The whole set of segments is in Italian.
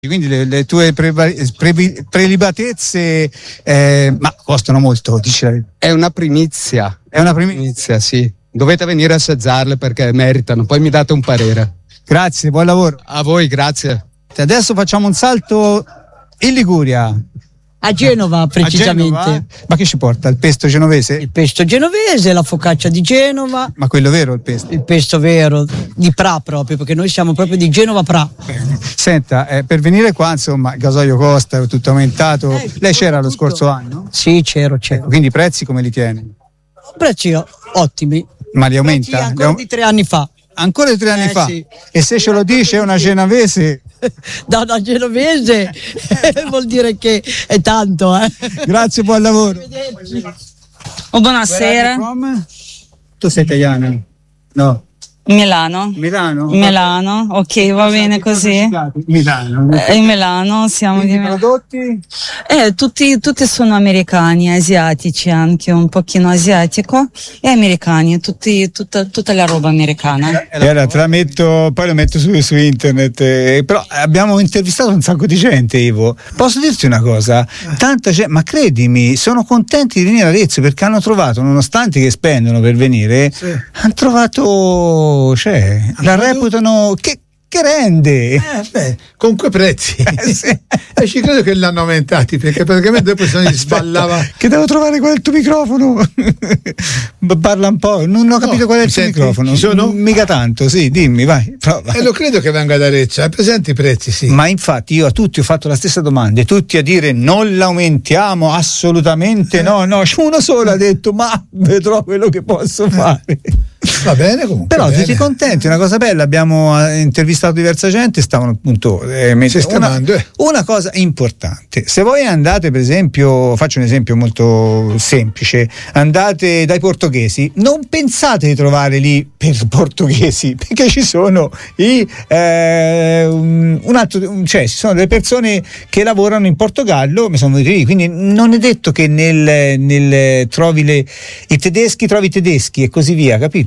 Quindi le tue prelibatezze ma costano molto, dici la verità. È una primizia. È una primizia, sì. Dovete venire a assaggiarle perché meritano, poi mi date un parere. Grazie, buon lavoro. A voi, grazie. Adesso facciamo un salto in Liguria. A Genova, precisamente. A Genova? Ma che ci porta? Il pesto genovese? Il pesto genovese, la focaccia di Genova. Ma quello vero il pesto? Il pesto vero, di Pra proprio, perché noi siamo proprio di Genova Pra. Senta, per venire qua, insomma, il gasolio costa, è tutto aumentato. Lei c'era lo scorso anno? Sì, c'ero. Quindi i prezzi come li tiene? Prezzi ottimi. Ma li aumenta? Ancora di 3 anni fa. Ancora di 3 anni fa? Sì. E se ce lo dice una genovese? Da una genovese vuol dire che è tanto. Grazie, buon lavoro. Buonasera. Tu sei italiana? No. Milano. Milano, ok, va bene così. Milano. In Milano siamo di Milano. Prodotti? Tutti sono americani, asiatici anche, un pochino asiatico e americani, tutta la roba americana. E allora te la metto, poi lo metto su internet, però abbiamo intervistato un sacco di gente, Ivo. Posso dirti una cosa? Tanta gente, ma credimi, sono contenti di venire a Arezzo perché hanno trovato, nonostante che spendono per venire, hanno trovato, la reputano che rende con quei prezzi e ci credo che l'hanno aumentati perché praticamente dopo se ne sballava che devo trovare qual è il tuo microfono. Parla un po', non ho capito qual è il tuo microfono. Mica tanto, sì, dimmi, vai, prova. E lo credo che venga da Arezzo, hai presente i prezzi? Sì, ma infatti io a tutti ho fatto la stessa domanda e tutti a dire non l'aumentiamo assolutamente, no, uno solo ha detto ma vedrò quello che posso fare. Va bene, comunque. Però tutti contenti, una cosa bella, abbiamo intervistato diversa gente, stavano appunto una cosa importante. Se voi andate, per esempio, faccio un esempio molto semplice, andate dai portoghesi, non pensate di trovare lì per portoghesi, perché ci sono ci sono delle persone che lavorano in Portogallo, mi sono venuti lì, quindi non è detto che nel trovi i tedeschi e così via, capito?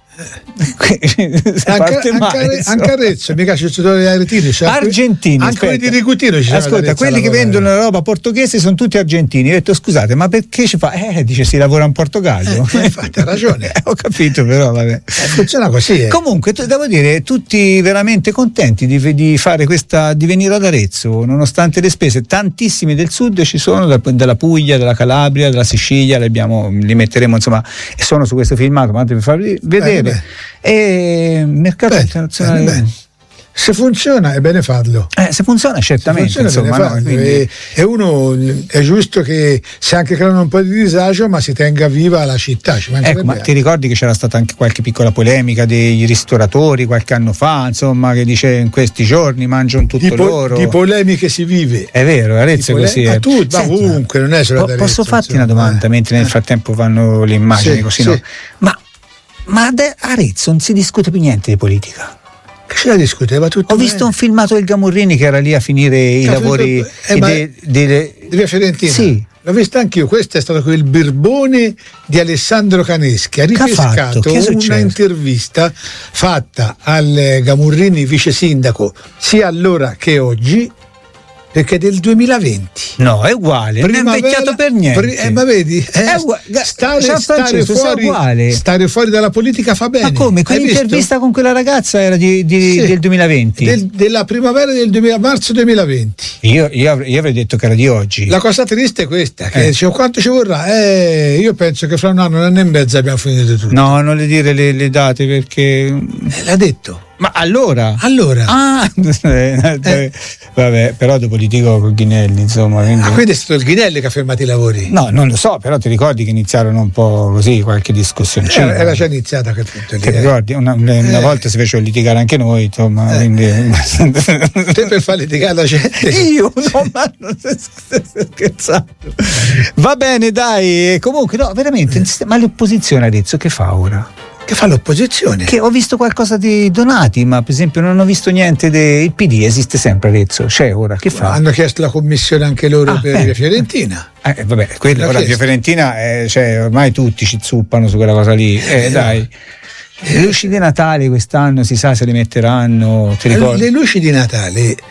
Anche Arezzo, mica ci sono gli aretini, argentini, anche quelli di Rigutino ci ascolta, quelli che vendono la roba portoghese sono tutti argentini. Ho detto scusate, ma perché ci fa? Dice si lavora in Portogallo. Infatti ha ragione. Ho capito, però vabbè. Funziona così. Comunque devo dire tutti veramente contenti di fare di venire ad Arezzo, nonostante le spese. Tantissimi del sud ci sono, dalla Puglia, dalla Calabria, dalla Sicilia, li metteremo insomma, e sono su questo filmato, ma per farvi vedere. E mercato internazionale. Bene. Se funziona è bene farlo. Se funziona certamente, e uno è giusto che se anche creano un po' di disagio ma si tenga viva la città. Ma ti ricordi che c'era stata anche qualche piccola polemica dei ristoratori qualche anno fa, insomma, che dice in questi giorni mangiano tutto loro. Di polemiche si vive. È vero, Arezzo è così. Ma ovunque, non è solo ad Arezzo. Posso farti una domanda mentre nel frattempo fanno le immagini così, no? Ma ad Arezzo non si discute più niente di politica. Che ce la discuteva tutto? Ho visto un filmato del Gamurrini che era lì a finire i lavori di Via Fiorentina. Sì. L'ho visto anch'io, questo è stato quel birbone di Alessandro Caneschi, ha ripescato una intervista fatta al Gamurrini vice sindaco sia allora che oggi, perché è del 2020. No, è uguale, non è invecchiato per niente. Ma vedi, stare fuori dalla politica fa bene. Ma come? Quell'intervista con quella ragazza era del 2020? Della primavera del marzo 2020. Io avrei detto che era di oggi. La cosa triste è questa, che dicevo quanto ci vorrà? Io penso che fra un anno e mezzo abbiamo finito tutto. No, non le dire le date perché... L'ha detto. Ma allora? Vabbè, però dopo litigo con Ghinelli, insomma. Quindi è stato il Ghinelli che ha fermato i lavori? No, non lo so, però ti ricordi che iniziarono un po' così, qualche discussione? Era già iniziata a quel punto lì. Ti ricordi? Una volta si fecero litigare anche noi, insomma. Quindi... Te per far litigare la gente? Io? No, ma non stai scherzando. Va bene, dai. Comunque, no, veramente, ma l'opposizione Arezzo che fa ora? Che fa l'opposizione? Che ho visto qualcosa di Donati, ma per esempio non ho visto niente del PD, esiste sempre Arezzo, c'è ora, che fa? Hanno chiesto la commissione anche loro per Via Fiorentina. Vabbè, ora Via Fiorentina, ormai tutti ci zuppano su quella cosa lì, dai. Le luci di Natale quest'anno si sa se le metteranno, ti ricordi? Le luci di Natale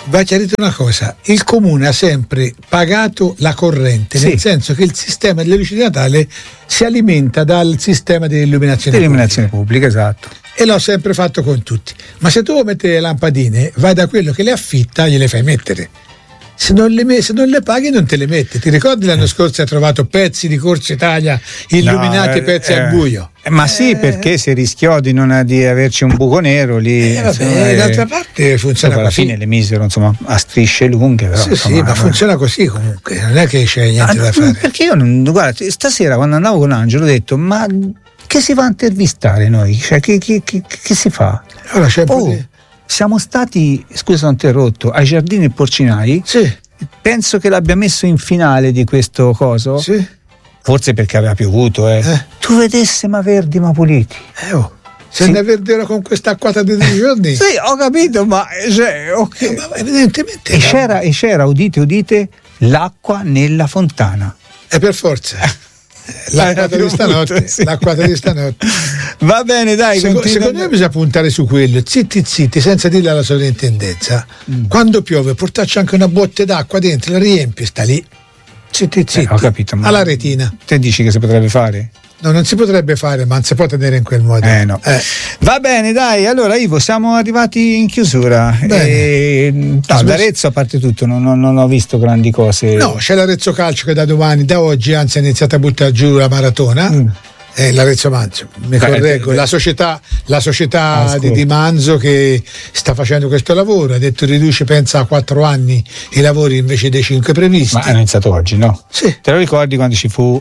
va chiarito una cosa: il comune ha sempre pagato la corrente, nel senso che il sistema delle luci di Natale si alimenta dal sistema di illuminazione pubblica, esatto. E l'ho sempre fatto con tutti. Ma se tu vuoi mettere le lampadine, vai da quello che le affitta e gliele fai mettere. Se non le paghi non te le mette. Ti ricordi l'anno scorso hai trovato pezzi di Corso Italia illuminati, pezzi al buio? Ma sì, perché si rischiò di averci un buco nero lì. D'altra parte funziona così. Alla fine le misero a strisce lunghe. Però, sì, ma funziona così comunque, non è che c'è niente da fare. Perché io guarda, stasera quando andavo con Angelo ho detto: ma che si va a intervistare noi? Cioè, che si fa? Allora c'è siamo stati, scusa sono interrotto, ai Giardini Porcinari. Sì. Penso che l'abbia messo in finale di questo coso. Sì. Forse perché aveva piovuto, Tu vedesse ma verdi ma puliti. Se ne verdero con questa acquata di 2 giorni. Sì, ho capito, ma okay. Ma evidentemente e c'era, udite, l'acqua nella fontana. E per forza. L'acquata di stanotte, sì. L'acquata di stanotte. Va bene, dai. Secondo me bisogna puntare su quello, zitti, senza dirlo alla sovrintendenza. Quando piove, portarci anche una botte d'acqua dentro, la riempi, sta lì. Zitti. Ho capito, ma alla retina. Te dici che si potrebbe fare? No, non si potrebbe fare, ma non si può tenere in quel modo. No. Va bene, dai. Allora, Ivo, siamo arrivati in chiusura. D'Arezzo, a parte tutto, non ho visto grandi cose. No, c'è l'Arezzo Calcio che da oggi, anzi, ha iniziato a buttare giù la maratona. L'Arezzo Manzo, mi correggo, la società di Manzo che sta facendo questo lavoro, ha detto riduce, pensa, a 4 anni i lavori invece dei 5 previsti. Ma è iniziato oggi, no? Sì. Te lo ricordi quando ci fu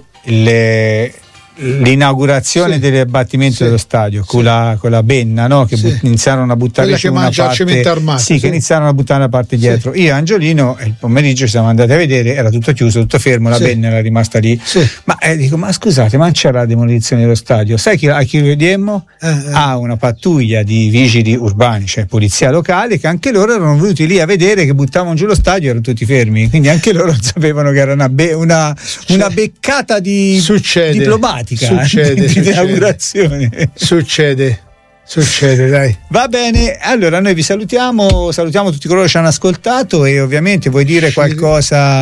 l'inaugurazione dell'abbattimento dello stadio con la benna, no? Che iniziarono a buttare quella su che una mangia parte, il cemento armato, che iniziarono a buttare la parte dietro. Io e Angiolino il pomeriggio ci siamo andati a vedere, era tutto chiuso, tutto fermo, la benna era rimasta lì. Ma dico, ma scusate, ma c'era la demolizione dello stadio? Sai a chi lo vediamo? A una pattuglia di vigili urbani, cioè polizia locale, che anche loro erano venuti lì a vedere che buttavano giù lo stadio, erano tutti fermi, quindi anche loro sapevano che era una beccata diplomatica. Di inaugurazione. Succede, dai. Va bene, allora noi vi salutiamo tutti coloro che ci hanno ascoltato e ovviamente vuoi dire qualcosa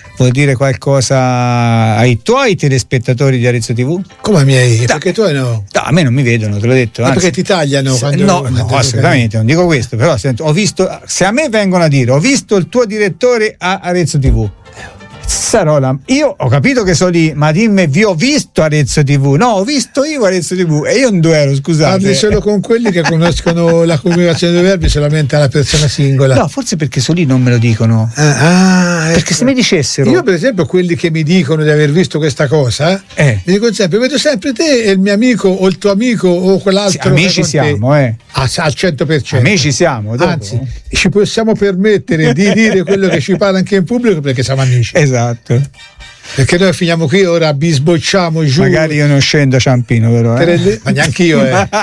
ai tuoi telespettatori di Arezzo TV? Come ai miei? Perché tu no? No, a me non mi vedono, te l'ho detto. Ma perché ti tagliano? No, assolutamente, non dico questo, però ho visto, se a me vengono a dire ho visto il tuo direttore a Arezzo TV, io ho capito che sono lì, ma dimmi, vi ho visto Arezzo TV. No, ho visto io Arezzo TV e io non ero, scusate. Parli solo con quelli che conoscono la comunicazione dei verbi solamente alla persona singola. No, forse perché sono lì non me lo dicono. Perché se mi dicessero, io per esempio quelli che mi dicono di aver visto questa cosa mi dicono sempre, vedo sempre te e il mio amico o il tuo amico o quell'altro. Sì, amici siamo, al 100%. Amici siamo, dopo. Anzi, ci possiamo permettere di dire quello che ci pare anche in pubblico perché siamo amici. Esatto. Perché noi finiamo qui, ora bisbocciamo giù. Magari io non scendo a Ciampino, però. Ma neanch'io,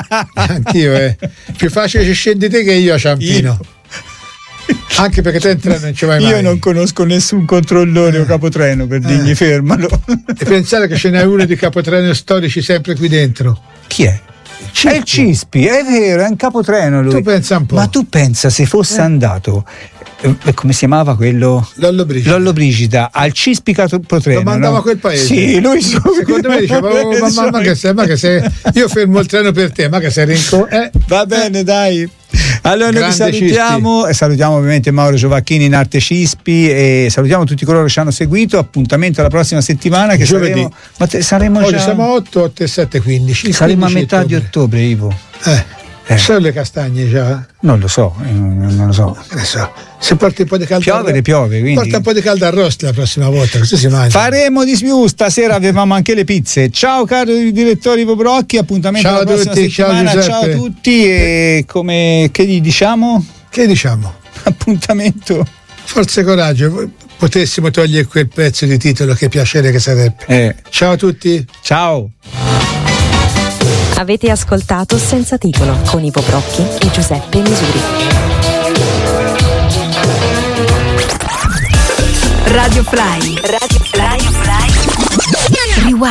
Più facile ci scendi te che io a Ciampino. Anche perché te in treno non ci vai mai. Io non conosco nessun controllore o capotreno per dirgli fermalo. E pensare che ce n'è uno di capotreno storici sempre qui dentro. Chi è? È il Cispi, è vero, è un capotreno lui. Tu pensa un po'. Ma tu pensa se fosse andato, come si chiamava quello? Lollo Brigida al Cispi Capotreno. Lo mandava a quel paese. Sì, lui secondo me diceva ma che sei, io fermo il treno per te, ma che sei Va bene, dai. Allora noi vi salutiamo e salutiamo ovviamente Mauro Giovacchini in arte Cispi e salutiamo tutti coloro che ci hanno seguito. Appuntamento alla prossima settimana che giovedì. Saremo oggi già... siamo 8 e 7 15. Saremo a metà di ottobre, Ivo. Sono le castagne già? Non lo so, non lo so. Se porti un po' di caldo piove, quindi porta un po' di caldo arrosto la prossima volta, così si mangia. Faremo di più, stasera avevamo anche le pizze. Ciao caro direttore Ivo Brocchi, appuntamento alla prossima settimana. Ciao a tutti e che gli diciamo? Che diciamo? Appuntamento. Forza e coraggio, potessimo togliere quel pezzo di titolo, che piacere che sarebbe. Ciao a tutti. Ciao. Avete ascoltato Senza Titolo con Ivo Brocchi e Giuseppe Misuri. Radio Fly.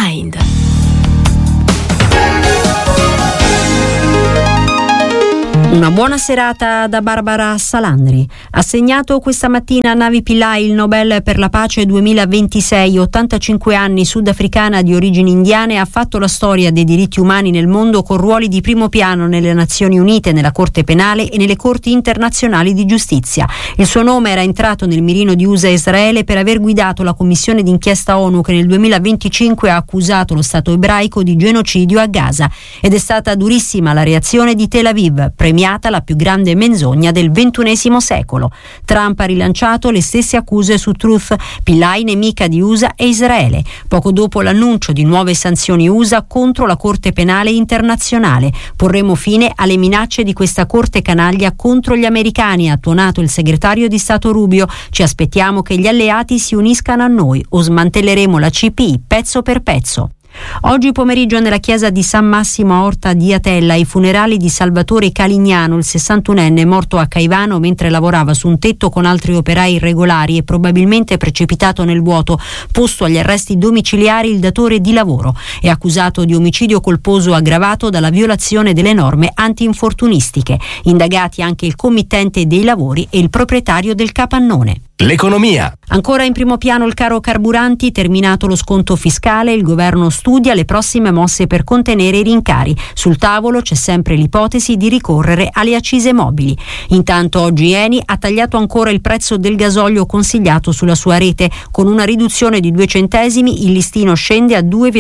Rewind. Una buona serata da Barbara Salandri. Assegnato questa mattina a Navi Pillay il Nobel per la pace 2026, 85 anni, sudafricana di origini indiane, ha fatto la storia dei diritti umani nel mondo con ruoli di primo piano nelle Nazioni Unite, nella Corte Penale e nelle Corti internazionali di giustizia. Il suo nome era entrato nel mirino di USA e Israele per aver guidato la commissione d'inchiesta ONU che nel 2025 ha accusato lo Stato ebraico di genocidio a Gaza. Ed è stata durissima la reazione di Tel Aviv, premiata la più grande menzogna del XXI secolo. Trump ha rilanciato le stesse accuse su Truth, Pillay nemica di USA e Israele, poco dopo l'annuncio di nuove sanzioni USA contro la Corte Penale Internazionale. Porremo fine alle minacce di questa Corte canaglia contro gli americani, ha tuonato il segretario di Stato Rubio. Ci aspettiamo che gli alleati si uniscano a noi o smantelleremo la CPI pezzo per pezzo. Oggi pomeriggio nella chiesa di San Massimo a Orta di Atella i funerali di Salvatore Calignano, il 61enne morto a Caivano mentre lavorava su un tetto con altri operai irregolari e probabilmente precipitato nel vuoto. Posto agli arresti domiciliari il datore di lavoro. È accusato di omicidio colposo aggravato dalla violazione delle norme antinfortunistiche. Indagati anche il committente dei lavori e il proprietario del capannone. L'economia. Ancora in primo piano il caro carburanti, terminato lo sconto fiscale, il governo studia le prossime mosse per contenere i rincari. Sul tavolo c'è sempre l'ipotesi di ricorrere alle accise mobili. Intanto oggi Eni ha tagliato ancora il prezzo del gasolio consigliato sulla sua rete. Con una riduzione di 2 centesimi il listino scende a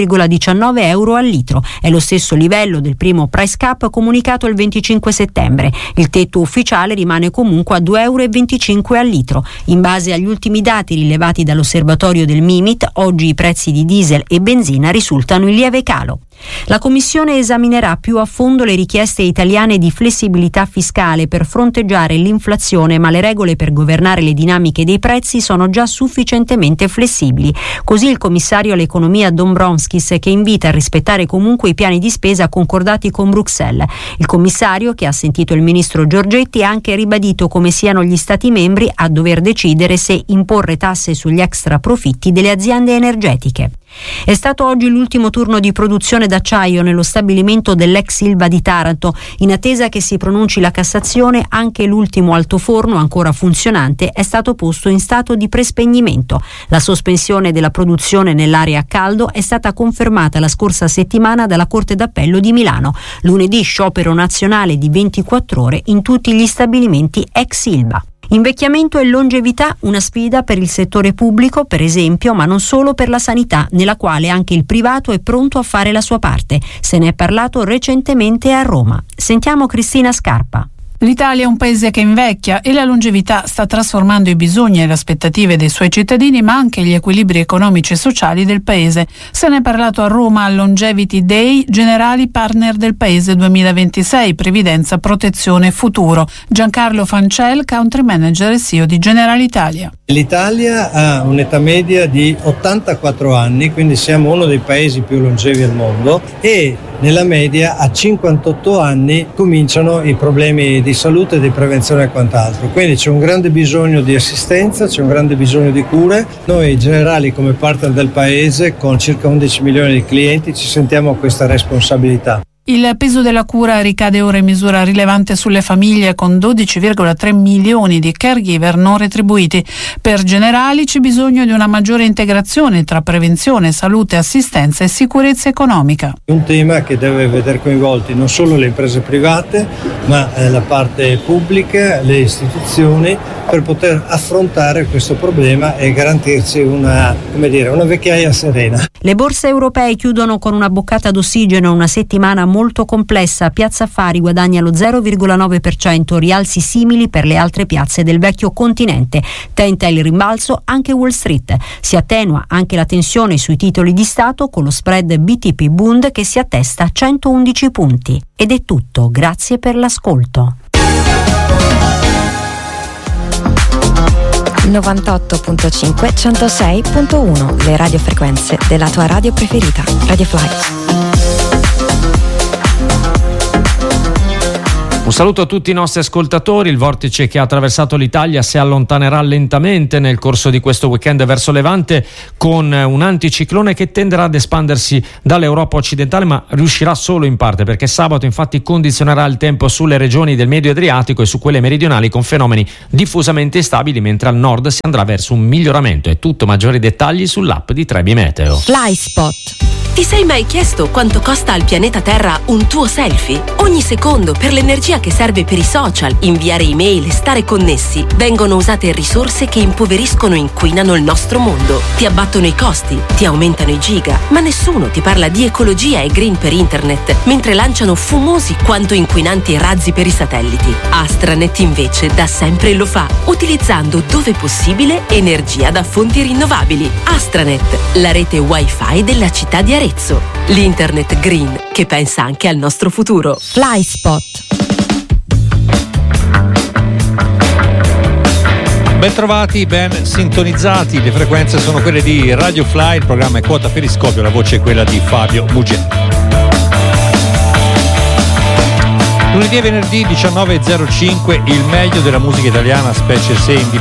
2,19 euro al litro. È lo stesso livello del primo price cap comunicato il 25 settembre. Il tetto ufficiale rimane comunque a 2,25 euro al litro. In base agli ultimi dati rilevati dall'osservatorio del Mimit, oggi i prezzi di diesel e benzina risultano in lieve calo. La Commissione esaminerà più a fondo le richieste italiane di flessibilità fiscale per fronteggiare l'inflazione, ma le regole per governare le dinamiche dei prezzi sono già sufficientemente flessibili. Così il commissario all'economia Dombrovskis, che invita a rispettare comunque i piani di spesa concordati con Bruxelles. Il commissario, che ha sentito il ministro Giorgetti, ha anche ribadito come siano gli Stati membri a dover decidere se imporre tasse sugli extra profitti delle aziende energetiche. È stato oggi l'ultimo turno di produzione d'acciaio nello stabilimento dell'ex Ilva di Taranto. In attesa che si pronunci la Cassazione, anche l'ultimo altoforno ancora funzionante è stato posto in stato di prespegnimento. La sospensione della produzione nell'area a caldo è stata confermata la scorsa settimana dalla Corte d'Appello di Milano. Lunedì sciopero nazionale di 24 ore in tutti gli stabilimenti ex Ilva. Invecchiamento e longevità, una sfida per il settore pubblico, per esempio, ma non solo per la sanità, nella quale anche il privato è pronto a fare la sua parte. Se ne è parlato recentemente a Roma. Sentiamo Cristina Scarpa. L'Italia è un paese che invecchia e la longevità sta trasformando i bisogni e le aspettative dei suoi cittadini, ma anche gli equilibri economici e sociali del paese. Se ne è parlato a Roma al Longevity Day, Generali Partner del Paese 2026, Previdenza, Protezione, Futuro. Giancarlo Fancel, Country Manager e CEO di Generalitalia. L'Italia ha un'età media di 84 anni, quindi siamo uno dei paesi più longevi al mondo, e nella media a 58 anni cominciano i problemi di salute, di prevenzione e quant'altro. Quindi c'è un grande bisogno di assistenza, c'è un grande bisogno di cure. Noi Generali, come partner del paese, con circa 11 milioni di clienti, ci sentiamo questa responsabilità. Il peso della cura ricade ora in misura rilevante sulle famiglie, con 12,3 milioni di caregiver non retribuiti. Per Generali c'è bisogno di una maggiore integrazione tra prevenzione, salute, assistenza e sicurezza economica. Un tema che deve vedere coinvolti non solo le imprese private, ma la parte pubblica, le istituzioni, per poter affrontare questo problema e garantirci una vecchiaia serena. Le borse europee chiudono con una boccata d'ossigeno, una settimana molto complessa. Piazza Affari guadagna lo 0,9%, rialzi simili per le altre piazze del vecchio continente. Tenta il rimbalzo anche Wall Street. Si attenua anche la tensione sui titoli di Stato, con lo spread BTP Bund che si attesta a 111 punti. Ed è tutto, grazie per l'ascolto. 98.5 106.1, le radiofrequenze della tua radio preferita. Radio Fly. Un saluto a tutti i nostri ascoltatori. Il vortice che ha attraversato l'Italia si allontanerà lentamente nel corso di questo weekend verso Levante, con un anticiclone che tenderà ad espandersi dall'Europa occidentale, ma riuscirà solo in parte, perché sabato infatti condizionerà il tempo sulle regioni del Medio Adriatico e su quelle meridionali con fenomeni diffusamente instabili, mentre al nord si andrà verso un miglioramento. È tutto, maggiori dettagli sull'app di Trebi Meteo. FlySpot. Ti sei mai chiesto quanto costa al pianeta Terra un tuo selfie? Ogni secondo, per l'energia che serve per i social, inviare email e stare connessi, vengono usate risorse che impoveriscono e inquinano il nostro mondo. Ti abbattono i costi, ti aumentano i giga, ma nessuno ti parla di ecologia e green per internet, mentre lanciano fumosi quanto inquinanti razzi per i satelliti. Astranet invece da sempre lo fa, utilizzando dove possibile energia da fonti rinnovabili. Astranet, la rete wifi della città di Arezzo. L'internet green che pensa anche al nostro futuro. FlySpot. Ben trovati, ben sintonizzati. Le frequenze sono quelle di Radio Fly, il programma è Quota Periscopio, la voce è quella di Fabio Mugelli. Lunedì e venerdì 19.05 il meglio della musica italiana, specie se indipendente.